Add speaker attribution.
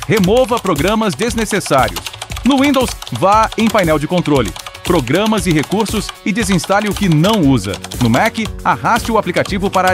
Speaker 1: remova programas desnecessários. No Windows, vá em painel de controle, programas e recursos e desinstale o que não usa. No Mac, arraste o aplicativo para